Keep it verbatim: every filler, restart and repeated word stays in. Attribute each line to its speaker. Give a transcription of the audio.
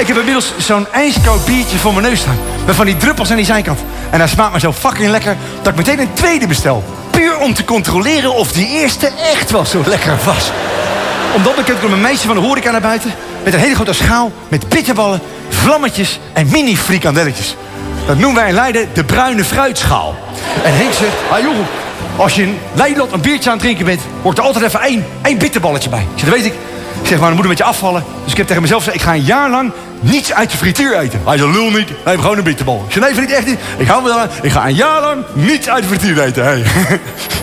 Speaker 1: Ik heb inmiddels zo'n ijskoud biertje voor mijn neus staan. Met van die druppels aan die zijkant. En hij smaakt me zo fucking lekker dat ik meteen een tweede bestel. Puur om te controleren of die eerste echt wel zo lekker was. Omdat bekend komt een meisje van de horeca naar buiten. Met een hele grote schaal met bitterballen, vlammetjes en mini frikandelletjes. Dat noemen wij in Leiden de bruine fruitschaal. En Henk zegt, ah jongen, als je in Nederland een biertje aan het drinken bent, hoort er altijd even één, één bitterballetje bij. Ik zeg, dat weet ik. Ik zeg, maar dan moet een beetje afvallen. Dus ik heb tegen mezelf gezegd, ik ga een jaar lang niets uit de frituur eten. Hij zei, lul niet, we hebben gewoon een bitterbal. Ik zeg, nee, vind ik echt niet. Ik hou me eraan. Ik ga een jaar lang niets uit de frituur eten. Hey.